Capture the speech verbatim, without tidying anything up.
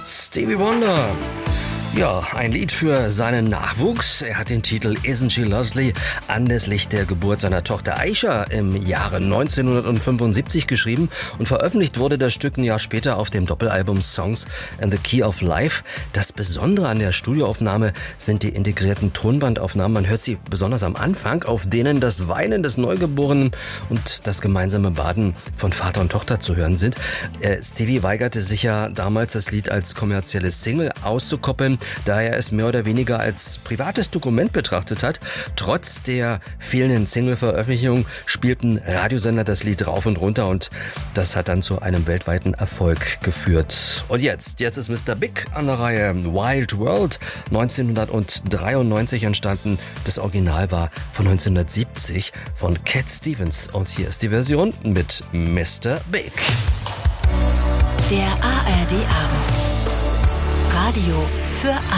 Stevie Wonder. Ja, ein Lied für seinen Nachwuchs. Er hat den Titel Isn't She Lovely anlässlich der Geburt seiner Tochter Aisha im Jahre neunzehnhundertfünfundsiebzig geschrieben und veröffentlicht wurde das Stück ein Jahr später auf dem Doppelalbum Songs and the Key of Life. Das Besondere an der Studioaufnahme sind die integrierten Tonbandaufnahmen. Man hört sie besonders am Anfang, auf denen das Weinen des Neugeborenen und das gemeinsame Baden von Vater und Tochter zu hören sind. Äh, Stevie weigerte sich ja damals, das Lied als kommerzielles Single auszukoppeln, da er es mehr oder weniger als privates Dokument betrachtet hat. Trotz der fehlenden Single-Veröffentlichung spielten Radiosender das Lied rauf und runter und das hat dann zu einem weltweiten Erfolg geführt. Und jetzt, jetzt ist Mister Big an der Reihe. Wild World, neunzehnhundertdreiundneunzig entstanden. Das Original war von neunzehnhundertsiebzig von Cat Stevens und hier ist die Version mit Mister Big. Der A R D Abend. Radio für